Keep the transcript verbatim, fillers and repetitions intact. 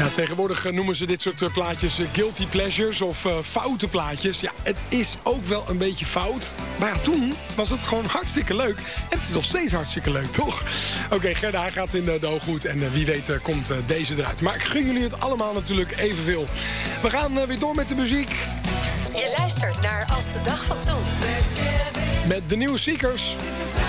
Ja, tegenwoordig noemen ze dit soort plaatjes guilty pleasures of uh, foute plaatjes. Ja, het is ook wel een beetje fout. Maar ja, toen was het gewoon hartstikke leuk. En het is nog steeds hartstikke leuk, toch? Oké, okay, Gerda gaat in de, de hooghoed en uh, wie weet uh, komt uh, deze eruit. Maar ik gun jullie het allemaal natuurlijk evenveel. We gaan uh, weer door met de muziek. Je luistert naar Als de Dag van Toen. Met de nieuwe Seekers.